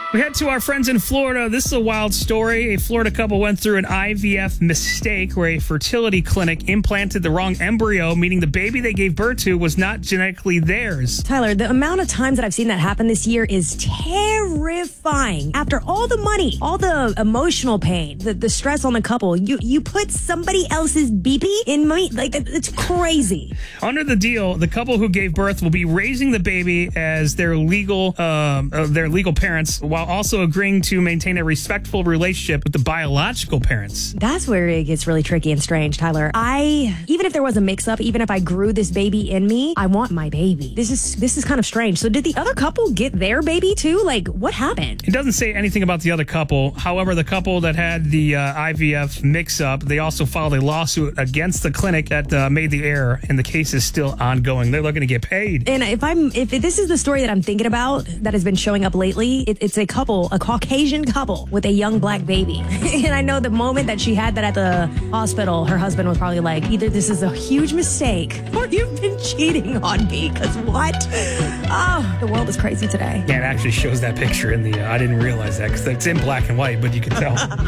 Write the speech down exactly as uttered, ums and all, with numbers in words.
We head to our friends in Florida. This is a wild story. A Florida couple went through an I V F mistake where a fertility clinic implanted the wrong embryo, meaning the baby they gave birth to was not genetically theirs. Tyler, the amount of times that I've seen that happen this year is terrifying. After all the money, all the emotional pain, the, the stress on the couple, you, you put somebody else's baby in me? Like, it's crazy. Under the deal, the couple who gave birth will be raising the baby as their legal, um, uh, their legal parents, while also agreeing to maintain a respectful relationship with the biological parents. That's where it gets really tricky and strange, Tyler. I, even if there was a mix-up, even if I grew this baby in me, I want my baby. This is this is kind of strange. So did the other couple get their baby too? Like, what happened? It doesn't say anything about the other couple. However, the couple that had the uh, I V F mix-up, they also filed a lawsuit against the clinic that uh, made the error, and the case is still ongoing. They're looking to get paid. And if I'm, if this is the story that I'm thinking about that has been showing up lately, it, it's a couple, a Caucasian couple with a young black baby. And I know the moment that she had that at the hospital, her husband was probably like, either this is a huge mistake or you've been cheating on me, because what? Oh, the world is crazy today. Yeah, it actually shows that picture in the, uh, I didn't realize that because it's in black and white, but you can tell.